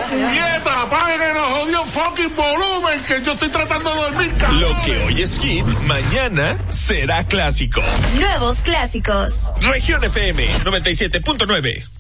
¡Puñeta! ¡Apaguen el jodido fucking volumen! Que yo estoy tratando de dormir, cabrón. Lo que hoy es hit, mañana será clásico. Nuevos clásicos. Región FM 97.9.